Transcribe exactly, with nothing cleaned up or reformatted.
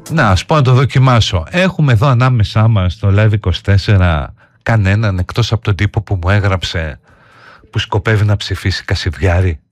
Να, ας πω να το δοκιμάσω. Έχουμε εδώ ανάμεσά μας στο Live είκοσι τέσσερα κανέναν εκτός από τον τύπο που μου έγραψε που σκοπεύει να ψηφίσει Κασιδιάρη.